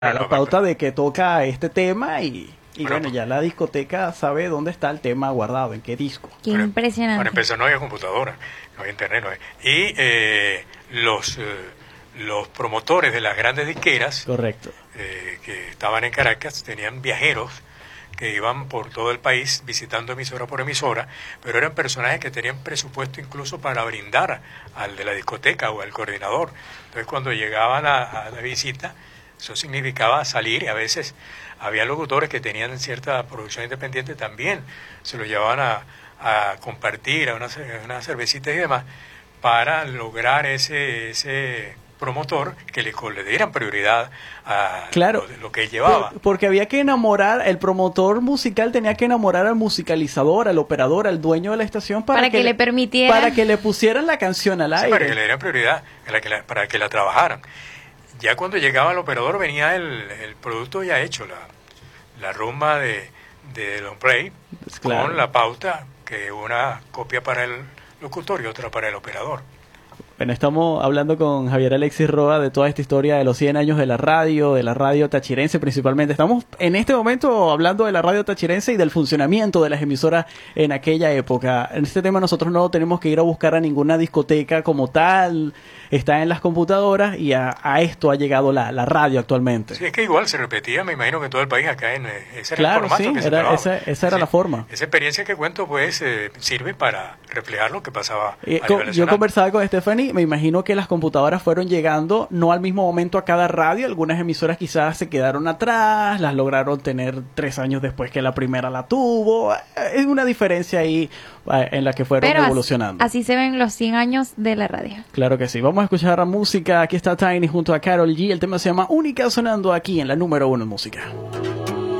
a la pauta de que toca este tema y bueno, ya la discoteca sabe dónde está el tema guardado, en qué disco. Qué impresionante. Para empezar, no había computadora, no había internet, no había. Y los promotores de las grandes disqueras, correcto, que estaban en Caracas, tenían viajeros que iban por todo el país visitando emisora por emisora, pero eran personajes que tenían presupuesto incluso para brindar al de la discoteca o al coordinador. Entonces, cuando llegaban a la visita, eso significaba salir, y a veces había locutores que tenían cierta producción independiente también, se lo llevaban a compartir, a unas cervecitas y demás, para lograr ese promotor que le dieran prioridad a claro, lo que él llevaba. Porque había que enamorar, el promotor musical tenía que enamorar al musicalizador, al operador, al dueño de la estación para que le permitiera, para que le pusieran la canción al aire. Sí, para que le dieran prioridad, para que la trabajaran. Ya cuando llegaba el operador venía el producto ya hecho, la rumba de Long Play, pues claro, con la pauta, que una copia para el locutor y otra para el operador. Bueno, estamos hablando con Javier Alexis Roa de toda esta historia de los 100 años de la radio tachirense principalmente. Estamos en este momento hablando de la radio tachirense y del funcionamiento de las emisoras en aquella época. En este tema nosotros no tenemos que ir a buscar a ninguna discoteca como tal, está en las computadoras y a esto ha llegado la radio actualmente. Sí, es que igual se repetía, me imagino que en todo el país acá ese claro, era el formato sí, esa era la forma. Esa experiencia que cuento pues sirve para reflejar lo que pasaba a nivel nacional. Yo conversaba con Stephanie, me imagino que las computadoras fueron llegando no al mismo momento a cada radio, algunas emisoras quizás se quedaron atrás, las lograron tener 3 años después que la primera la tuvo, es una diferencia ahí en la que fueron evolucionando. Así se ven los 100 años de la radio. Claro que sí, vamos a escuchar la música, aquí está Tiny junto a Karol G, el tema se llama Única sonando aquí en la número 1 en música.